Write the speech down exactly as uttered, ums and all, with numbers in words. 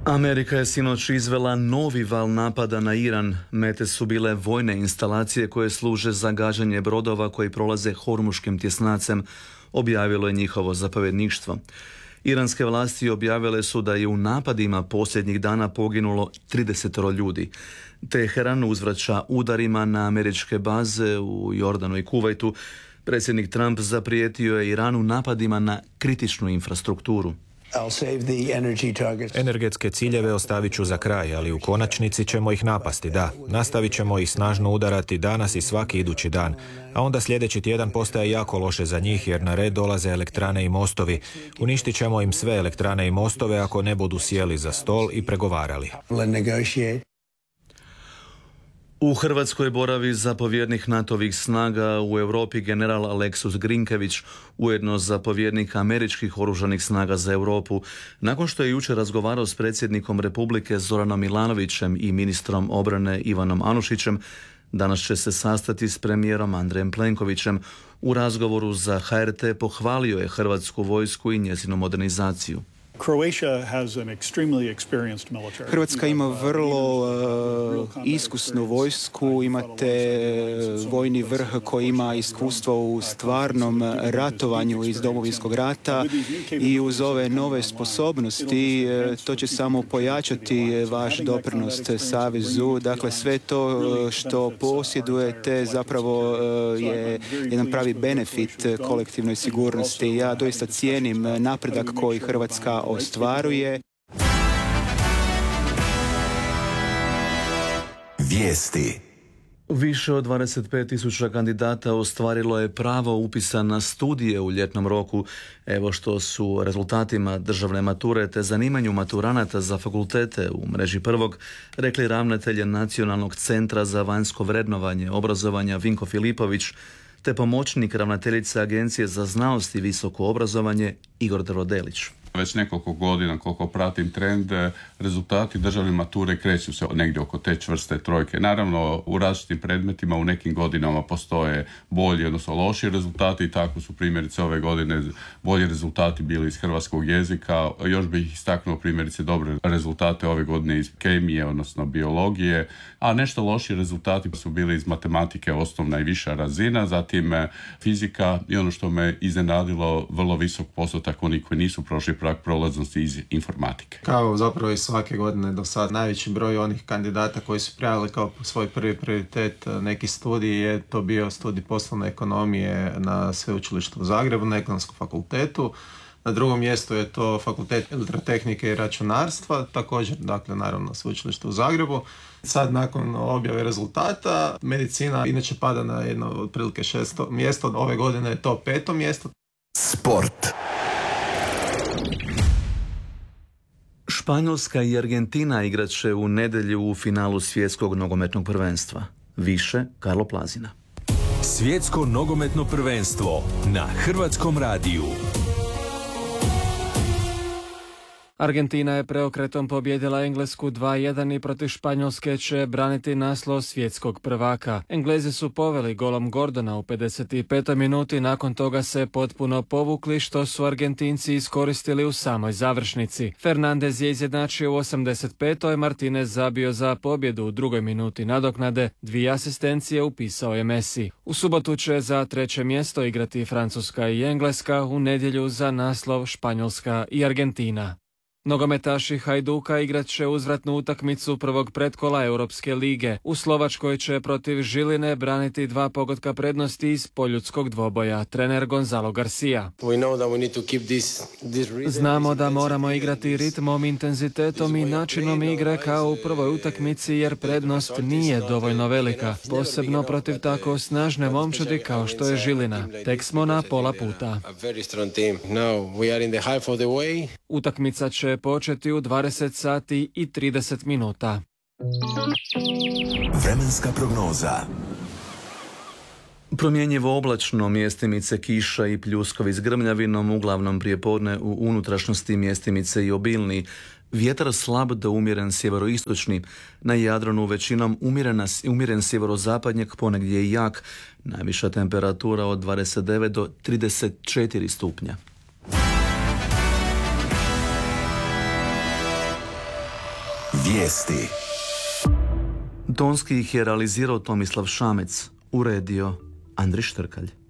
Amerika je sinoć izvela novi val napada na Iran. Mete su bile vojne instalacije koje služe za gađanje brodova koji prolaze Hormuškim tjesnacem, objavilo je njihovo zapovjedništvo. Iranske vlasti objavile su da je u napadima posljednjih dana poginulo trideset ljudi. Teheran uzvraća udarima na američke baze u Jordanu i Kuvajtu. Predsjednik Trump zaprijetio je Iranu napadima na kritičnu infrastrukturu. Energetske ciljeve ostavit ću za kraj, ali u konačnici ćemo ih napasti, da. Nastavit ćemo ih snažno udarati danas i svaki idući dan. A onda sljedeći tjedan postaje jako loše za njih jer na red dolaze elektrane i mostovi. Uništit ćemo im sve elektrane i mostove ako ne budu sjeli za stol i pregovarali. U Hrvatskoj boravi zapovjednik NATO-vih snaga u Europi general Aleksus Grinkević, ujedno zapovjednik američkih oružanih snaga za Europu, nakon što je jučer razgovarao s predsjednikom Republike Zoranom Milanovićem i ministrom obrane Ivanom Anušićem. Danas će se sastati s premijerom Andrejem Plenkovićem. U razgovoru za H R T pohvalio je hrvatsku vojsku i njezinu modernizaciju. Hrvatska ima vrlo uh, iskusnu vojsku, imate vojni vrh koji ima iskustvo u stvarnom ratovanju iz Domovinskog rata i uz ove nove sposobnosti uh, to će samo pojačati vaš doprinos savezu. Dakle, sve to što posjedujete zapravo uh, je jedan pravi benefit kolektivnoj sigurnosti. Ja doista cijenim napredak koji Hrvatska ostvaruje. Vijesti. Više od dvadeset pet tisuća kandidata ostvarilo je pravo upisa na studije u ljetnom roku. Evo što su rezultatima državne mature te zanimanju maturanata za fakultete u mreži prvog rekli ravnatelj Nacionalnog centra za vanjsko vrednovanje obrazovanja Vinko Filipović te pomoćnik ravnateljice Agencije za znanost i visoko obrazovanje Igor Drvodelić. Već nekoliko godina koliko pratim trend, rezultati državne mature kreću se negdje oko te čvrste trojke. Naravno, u različitim predmetima u nekim godinama postoje bolji, odnosno loši rezultati i tako su primjerice ove godine bolji rezultati bili iz hrvatskog jezika. Još bih istaknuo primjerice dobre rezultate ove godine iz kemije, odnosno biologije, a nešto loši rezultati su bili iz matematike, osnovna i viša razina, zatim fizika i ono što me iznenadilo, vrlo visok postotak onih koji nisu prošli prag prolaznosti iz informatike. Kao zapravo i svake godine do sad najveći broj onih kandidata koji su prijavili kao svoj prvi prioritet neki studij je to bio studij poslovne ekonomije na Sveučilištu u Zagrebu, na Ekonomskom fakultetu. Na drugom mjestu je to Fakultet elektrotehnike i računarstva, također, dakle, naravno, Sveučilište u Zagrebu. Sad, nakon objave rezultata, medicina inače pada na jedno otprilike šesto mjesto, ove godine je to peto mjesto. Sport. Španjolska i Argentina igrat će u nedjelju u finalu svjetskog nogometnog prvenstva. Više Karlo Plazina. Svjetsko nogometno prvenstvo na Hrvatskom radiju. Argentina je preokretom pobijedila Englesku dva jedan i protiv Španjolske će braniti naslov svjetskog prvaka. Englezi su poveli golom Gordona u pedeset petoj minuti, nakon toga se potpuno povukli što su Argentinci iskoristili u samoj završnici. Fernandez je izjednačio u osamdeset petoj, Martinez zabio za pobjedu u drugoj minuti nadoknade, dvije asistencije upisao je Messi. U subotu će za treće mjesto igrati Francuska i Engleska, u nedjelju za naslov Španjolska i Argentina. Nogometaši Hajduka igrat će uzvratnu utakmicu prvog pretkola Europske lige. U Slovačkoj će protiv Žiline braniti dva pogotka prednosti iz poljudskog dvoboja, trener Gonzalo Garcia. Znamo da moramo igrati ritmom, intenzitetom i načinom igre kao u prvoj utakmici jer prednost nije dovoljno velika, posebno protiv tako snažne momčadi kao što je Žilina. Tek smo na pola puta. Utakmica će početi u dvadeset sati i trideset minuta. Vremenska prognoza. Promjenjivo oblačno, mjestimice kiša i pljuskovi s grmljavinom, uglavnom prijepodne u unutrašnjosti mjestimice i obilni. Vjetar slab do umjeren sjeveroistočni, na Jadranu većinom umjerena, umjeren sjeverozapadnjak, ponegdje i jak, najviša temperatura od dvadeset devet do trideset četiri stupnja. Vijesti. Tonski ih je realizirao Tomislav Šamec, uredio Andri Štrkalj.